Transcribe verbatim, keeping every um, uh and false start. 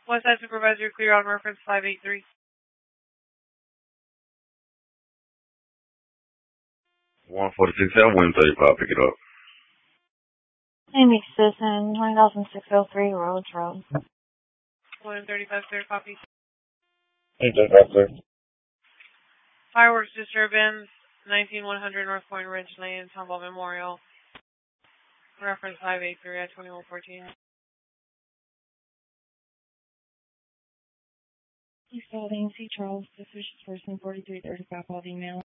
Westside Supervisor, clear on reference five eight three. one forty-six, have William thirty-five, pick it up. Amy Citizen, nine thousand six oh three Rhodes Road. William thirty-five, clear copy. Hey, thirty-five, clear. Fireworks disturbance, nineteen one hundred North Point Ridge Lane, Tomball Memorial. Reference five eight three at twenty-one fourteen. Please call A M C Charles, suspicious person, forty-three thirty-five, email.